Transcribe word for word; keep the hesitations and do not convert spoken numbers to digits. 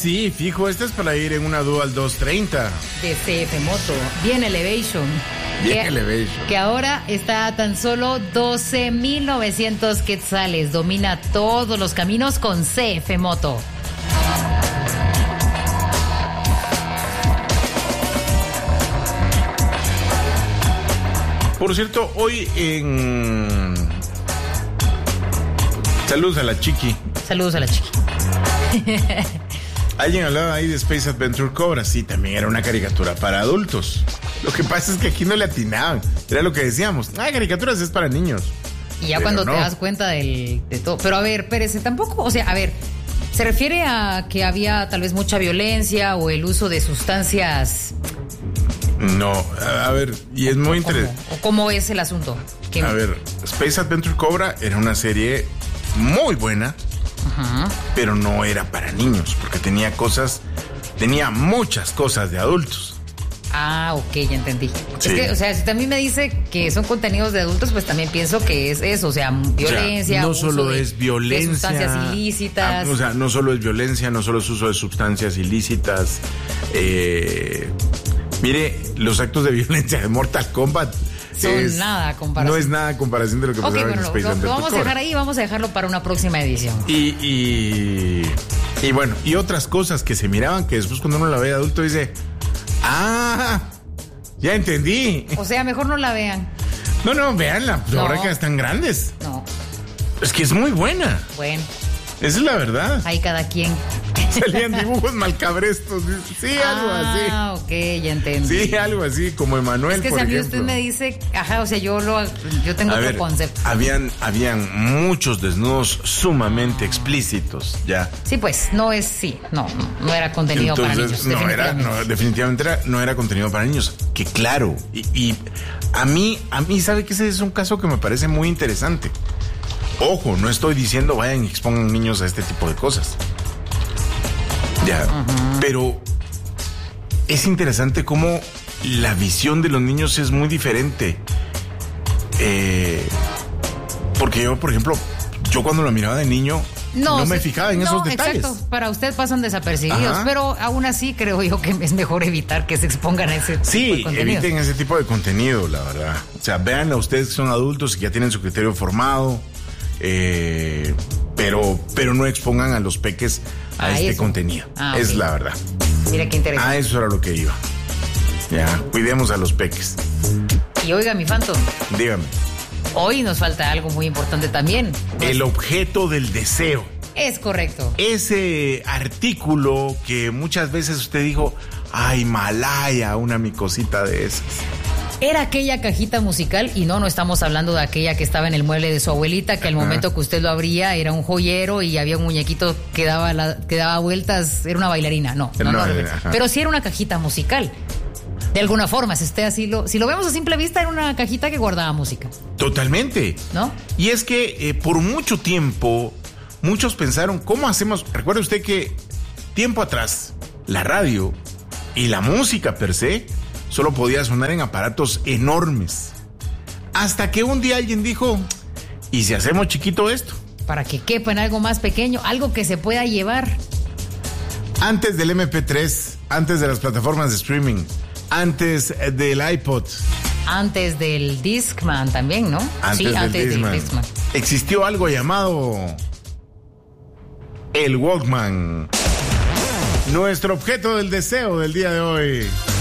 sí, fijo, esta es para ir en una Dual doscientos treinta. De C F Moto. Bien Elevation. Bien que, Elevation. Que ahora está a tan solo doce mil novecientos quetzales. Domina todos los caminos con C F Moto. Por cierto, hoy en... Saludos a la Chiqui. Saludos a la Chiqui. Alguien hablaba ahí de Space Adventure Cobra. Sí, también era una caricatura para adultos. Lo que pasa es que aquí no le atinaban. Era lo que decíamos. Ah, caricaturas es para niños. Y ya Pero cuando no. te das cuenta del, de todo. Pero a ver, Pérez, tampoco, o sea, a ver, ¿se refiere a que había tal vez mucha violencia o el uso de sustancias? No, a, a ver, y es muy interesante. ¿O cómo es el asunto? ¿Qué? A ver, Space Adventure Cobra era una serie muy buena, Ajá. pero no era para niños, porque tenía cosas, tenía muchas cosas de adultos. Ah, ok, ya entendí. Sí. Es que, o sea, si también me dice que son contenidos de adultos, pues también pienso que es eso, o sea, violencia. O sea, no uso solo de, es violencia. de sustancias ilícitas. Ah, o sea, no solo es violencia, no solo es uso de sustancias ilícitas. Eh, mire, los actos de violencia de Mortal Kombat Son es, nada a comparación. No es nada a comparación de lo que Ok, pasaba bueno, en lo, Space lo, Adventure lo vamos a Cobra. dejar ahí y vamos a dejarlo para una próxima edición. Y, y, y bueno, y otras cosas que se miraban que después cuando uno la ve de adulto dice, ah, ya entendí. O sea, mejor no la vean. No, no, véanla, pues No. ahora que están grandes. No, Es que es muy buena, bueno, esa es la verdad. ahí cada quien. Salían dibujos malcabrestos, sí, algo así. Ah, ok, ya entendí. Sí, algo así, como Emanuel, Es que por si a mí ejemplo. usted me dice, ajá, o sea, yo lo, yo tengo A otro ver, concepto. habían, habían muchos desnudos sumamente explícitos, ya. Sí, pues, no es, sí, no, no, no era contenido para niños. no era, definitivamente. no, definitivamente era, no era contenido para niños. Que claro, y, y a mí, a mí, ¿sabe que ese es un caso que me parece muy interesante? Ojo, no estoy diciendo vayan y expongan niños a este tipo de cosas. Ya, uh-huh. Pero es interesante cómo la visión de los niños es muy diferente. Eh, porque yo, por ejemplo, yo cuando lo miraba de niño, no, no me sí, fijaba en no, esos detalles. Exacto, para usted pasan desapercibidos, Ajá. pero aún así creo yo que es mejor evitar que se expongan a ese Sí, tipo de contenido. eviten ese tipo de contenido, la verdad. O sea, vean a ustedes que son adultos y que ya tienen su criterio formado, eh, pero, pero no expongan a los peques a, a este eso. contenido. Ah, es okay. La verdad. Mira qué interesante. A eso era lo que iba. Ya, cuidemos a los peques. Y oiga, mi Phantom. Dígame. Hoy nos falta algo muy importante también. El objeto del deseo. Es correcto. Ese artículo que muchas veces usted dijo, ay, Malaya, una mi cosita de esas. Era aquella cajita musical, y no, no estamos hablando de aquella que estaba en el mueble de su abuelita, que al Ajá. momento que usted lo abría era un joyero y había un muñequito que daba, la, que daba vueltas, era una bailarina. No, no, no, no pero sí era una cajita musical. De alguna forma, si, usted así lo, si lo vemos a simple vista, era una cajita que guardaba música. Totalmente. ¿No? Y es que eh, por mucho tiempo, muchos pensaron, ¿cómo hacemos? Recuerde usted que tiempo atrás, la radio y la música per se solo podía sonar en aparatos enormes. Hasta que un día alguien dijo, ¿y si hacemos chiquito esto? Para que quepa en algo más pequeño, algo que se pueda llevar. Antes del eme pe tres, antes de las plataformas de streaming, antes del iPod. Antes del Discman también, ¿no? Antes sí, del antes Discman. del Discman. Existió algo llamado el Walkman. Nuestro objeto del deseo del día de hoy.